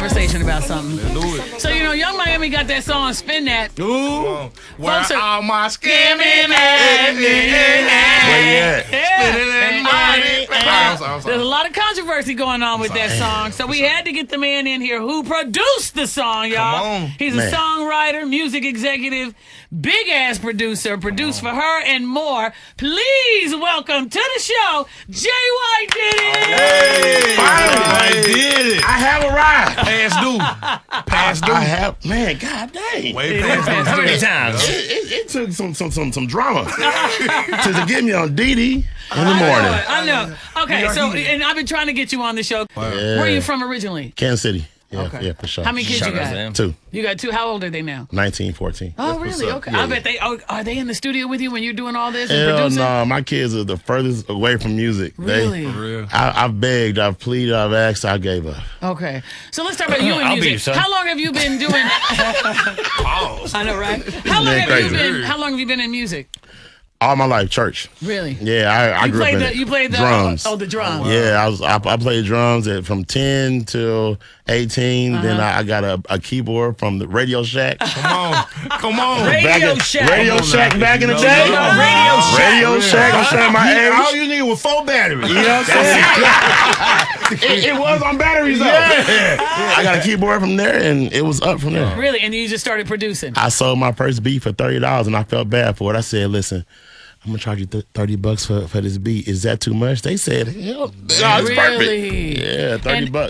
conversation about something. Let's do it. So, Young Miami got that song, Spin That. Ooh. Where Folks are- all my skimming at? Spinning that money. I'm sorry. There's a lot of controversy going on with that song, so we had to get the man in here who produced the song, y'all. Come on. He's a songwriter, music executive, big ass producer, produced for her and more. Please welcome to the show, Jay White did it. Hey, I did it. I have arrived. Past due. Past due. I have, man, god dang. Way past due. How many times? It took some drama to get me on Didi in the morning. I know. Okay, and I've been trying to get you on the show. Where are you from originally? Kansas City. Yeah, Okay. yeah, for sure. How many kids you Shout out to got? them. 2, You got 2. How old are they now? 19, 14. Oh, really? Okay. Yeah, I bet are they in the studio with you when you're doing all this and Hell producing? no, my kids are the furthest away from music. Really? For real. I've begged, I've pleaded, I've asked, I gave up. Okay. So let's talk about you and I'll be music. your son. How long have you been doing Pause. I know, right? How long Man, have you crazy. been in music? All my life, church. Really? Yeah, I You grew up played in the it. you played the drums. Oh, the drums. Yeah, I played drums from 10 till 18. Then Uh-huh. I got a keyboard from the Radio Shack. Come on. Come on. Radio Shack. Radio Come on Shack now. back in the No, day. no, no. Radio Shack. Radio Shack. I'm showing my age. All you need was 4 batteries. You know what I'm saying? it was on batteries though. I got a keyboard from there, and it was up from there. Really? And you just started producing? I sold my first beat for $30, and I felt bad for it. I said, "Listen, I'm gonna charge you $30 for this beat. Is that too much?" They said, "Hell, no, it's perfect." Really? Yeah, $30.